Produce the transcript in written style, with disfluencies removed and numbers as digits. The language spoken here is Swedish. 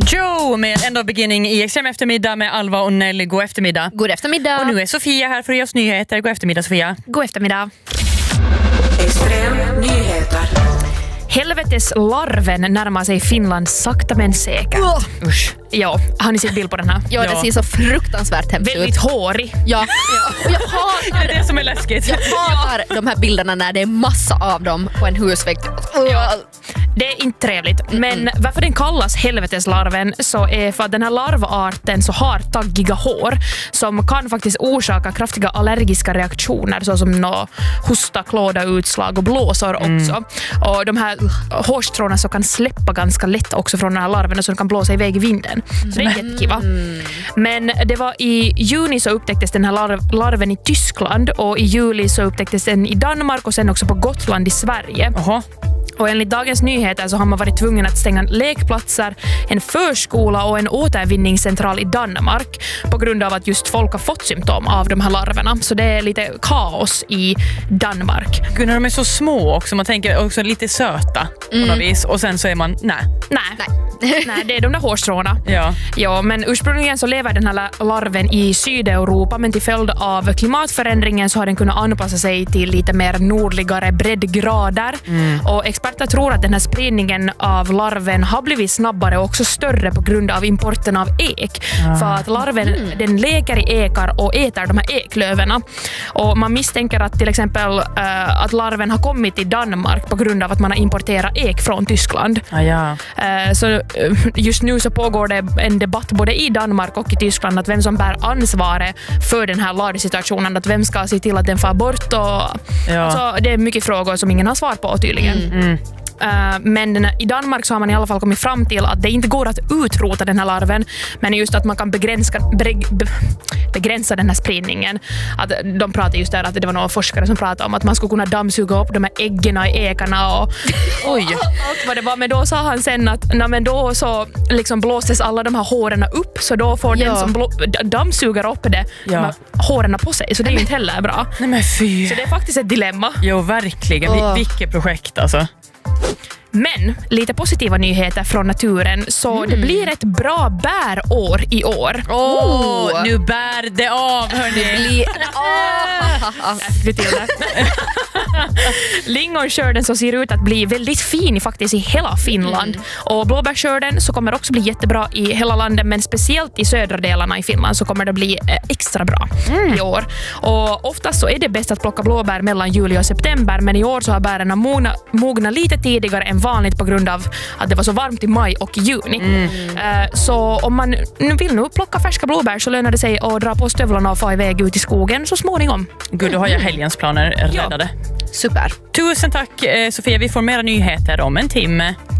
Joe med End of Beginning i Extrem eftermiddag med Alva och Nelly. God eftermiddag. God eftermiddag. Och nu är Sofia här för att ge oss nyheter. God eftermiddag, Sofia. God eftermiddag. Extrem nyheter. Helvetes larven närmar sig Finland sakta men säkert. Usch. Ja, har ni sett bild på den här? Ja, det ser så fruktansvärt hemskt ut. Väldigt hårig. Ja. Och jag hatar Det är det som är läskigt. Jag hatar de här bilderna när det är massa av dem på en husvägg. Ja. Det är inte trevligt. Men varför den kallas helveteslarven så är för att den här larvarten så har taggiga hår som kan faktiskt orsaka kraftiga allergiska reaktioner såsom hosta, klåda, utslag och blåsor också. Och de här hårstråna så kan släppa ganska lätt också från den här larven så de kan blåsa iväg i vinden. Så det är jättekiva. Men det var i juni så upptäcktes den här larven i Tyskland och i juli så upptäcktes den i Danmark och sen också på Gotland i Sverige. Jaha. Och enligt Dagens Nyheter så har man varit tvungen att stänga lekplatser, en förskola och en återvinningscentral i Danmark på grund av att just folk har fått symptom av de här larverna. Så det är lite kaos i Danmark. Gud, när de är så små också, man tänker också lite söta på något vis. Och sen så är man, nej, det är de där hårstråna. Ja, men ursprungligen så lever den här larven i Sydeuropa, men till följd av klimatförändringen så har den kunnat anpassa sig till lite mer nordligare breddgrader. Och experter tror att den här spridningen av larven har blivit snabbare och också större på grund av importen av ek. För att larven den leker i ekar och äter de här eklöverna. Och man misstänker att till exempel att larven har kommit till Danmark på grund av att man har importerat ek från Tyskland. Så just nu så pågår det en debatt både i Danmark och i Tyskland att vem som bär ansvaret för den här larvsituationen, att vem ska se till att den far bort alltså, det är mycket frågor som ingen har svar på tydligen. Men i Danmark så har man i alla fall kommit fram till att det inte går att utrota den här larven, men just att man kan begränsa den här spridningen. Att de pratar just där att det var några forskare som pratade om att man skulle kunna dammsuga upp de här äggen i ekarna och allt vad det var. Men då sa han sen att men då så liksom blåses alla de här håren upp, så då får den som dammsuger upp de här håren på sig, så det är ju inte heller bra. Nej, men fy. Så det är faktiskt ett dilemma. Jo, verkligen. Vilket projekt alltså. Men lite positiva nyheter från naturen, så det blir ett bra bärår i år. Nu bär det av, hörni. Lingonskörden så ser ut att bli väldigt fin faktiskt i hela Finland. Och blåbärskörden så kommer också bli jättebra i hela landet, men speciellt i södra delarna i Finland så kommer det bli extra bra i år. Och oftast så är det bäst att plocka blåbär mellan juli och september, men i år så har bärerna mogna lite tidigare än vanligt på grund av att det var så varmt i maj och juni. Så om man vill nu plocka färska blåbär så lönar det sig att dra på stövlarna och få iväg ut i skogen så småningom. Gud, då har jag helgens planer räddade. Super. Tusen tack, Sofia. Vi får mera nyheter om en timme.